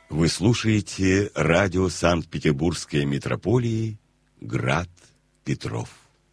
Вы слушаете радио Санкт-Петербургской митрополии «Град Петров».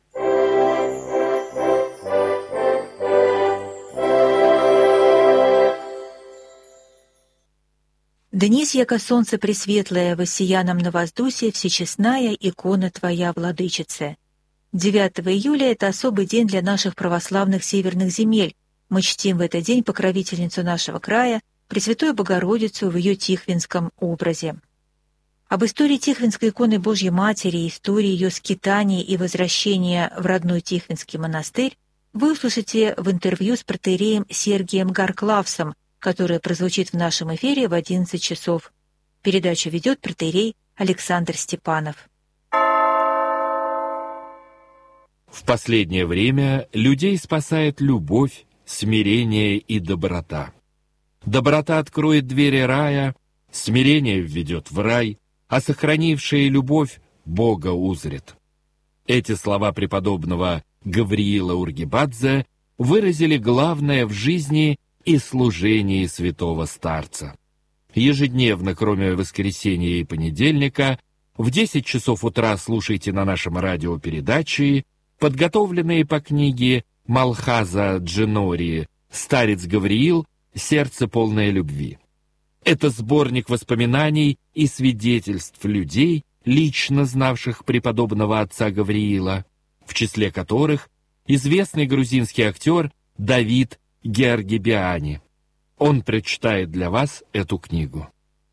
Днесь, яко солнце пресветлое, воссия нам на воздусе, всечестная икона Твоя, Владычице. 9 июля — это особый день для наших православных северных земель. Мы чтим в этот день покровительницу нашего края, Пресвятую Богородицу в ее тихвинском образе. Об истории Тихвинской иконы Божьей Матери, истории ее скитаний и возвращения в родной Тихвинский монастырь вы услышите в интервью с протоиереем Сергием Гарклавсом, которое прозвучит в нашем эфире в 11 часов. Передачу ведет протоиерей Александр Степанов. В последнее время людей спасает любовь, смирение и доброта. Доброта откроет двери рая, смирение введет в рай, а сохранившая любовь Бога узрит. Эти слова преподобного Гавриила Ургибадзе выразили главное в жизни и служении святого старца. Ежедневно, кроме воскресенья и понедельника, в 10 часов утра слушайте на нашем радио передачи, подготовленные по книге Малхаза Дженори «Старец Гавриил. Сердце полное любви». Это сборник воспоминаний и свидетельств людей, лично знавших преподобного отца Гавриила, в числе которых известный грузинский актер Давид Георгибиани. Он прочитает для вас эту книгу.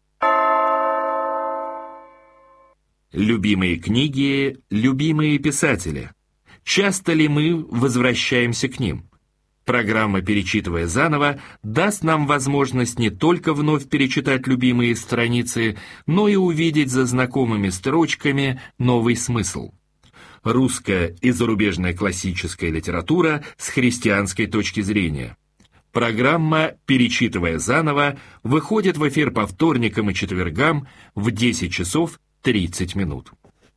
Любимые книги, любимые писатели. Часто ли мы возвращаемся к ним? Программа «Перечитывая заново» даст нам возможность не только вновь перечитать любимые страницы, но и увидеть за знакомыми строчками новый смысл. Русская и зарубежная классическая литература с христианской точки зрения. Программа «Перечитывая заново» выходит в эфир по вторникам и четвергам в 10 часов 30 минут.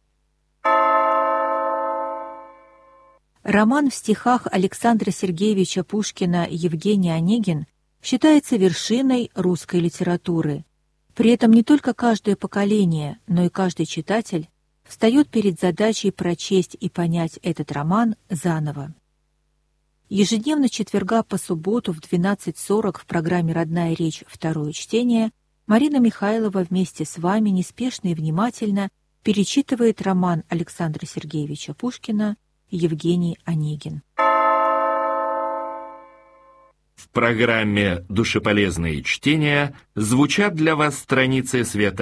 Роман в стихах Александра Сергеевича Пушкина «Евгений Онегин» считается вершиной русской литературы. При этом не только каждое поколение, но и каждый читатель встает перед задачей прочесть и понять этот роман заново. Ежедневно с четверга по субботу в 12:40 в программе «Родная речь. Второе чтение» Марина Михайлова вместе с вами неспешно и внимательно перечитывает роман Александра Сергеевича Пушкина «Евгений Онегин». В программе «Душеполезные чтения» звучат для вас страницы Света